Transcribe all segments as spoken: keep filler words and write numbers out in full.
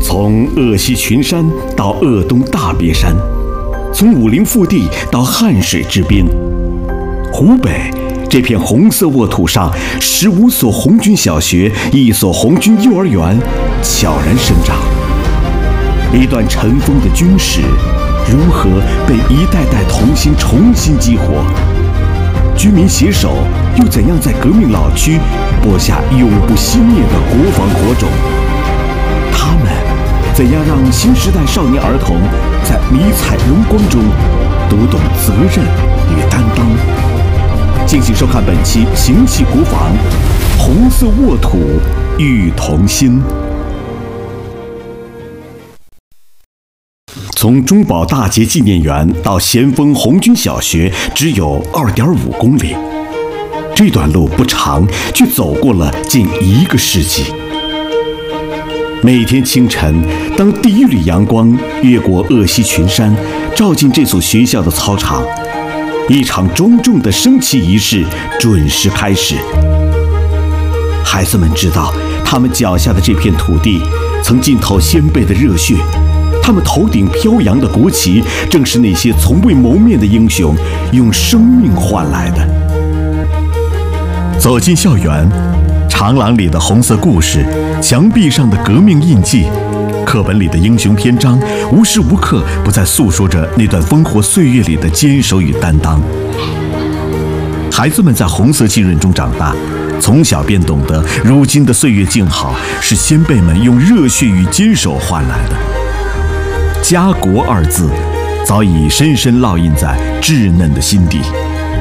从鄂西群山到鄂东大别山，从武陵腹地到汉水之滨，湖北这片红色沃土上，十五所红军小学，一所红军幼儿园悄然生长。一段尘封的军史，如何被一代代童心重新激活？居民携手又怎样在革命老区播下永不熄灭的国防火种？他们怎样让新时代少年儿童在迷彩荣光中读懂责任与担当？敬请收看本期《形系国防》，红色沃土育童心。从中保大捷纪念园到咸丰红军小学只有 二点五公里，这段路不长，却走过了近一个世纪。每天清晨，当第一缕阳光越过鄂西群山，照进这所学校的操场，一场庄重的升旗仪式准时开始。孩子们知道，他们脚下的这片土地曾浸透先辈的热血，他们头顶飘扬的国旗，正是那些从未谋面的英雄用生命换来的。走进校园，长廊里的红色故事，墙壁上的革命印记，课本里的英雄篇章，无时无刻不在诉说着那段烽火岁月里的坚守与担当。孩子们在红色浸润中长大，从小便懂得，如今的岁月静好，是先辈们用热血与坚守换来的。家国二字，早已深深烙印在稚嫩的心底。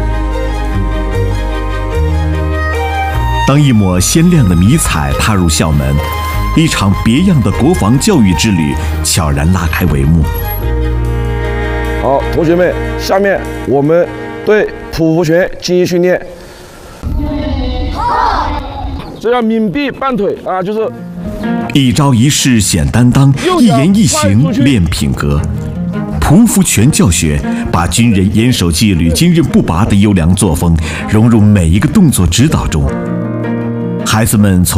当一抹鲜亮的迷彩踏入校门，一场别样的国防教育之旅悄然拉开帷幕。 好，同学们，下面我们对匍匐拳进行训练。这叫冥臂半腿啊，就是一招一式显担当，一言一行练品格。匍匐拳教学把军人严守纪律、坚韧不拔的优良作风融入每一个动作指导中。孩子们从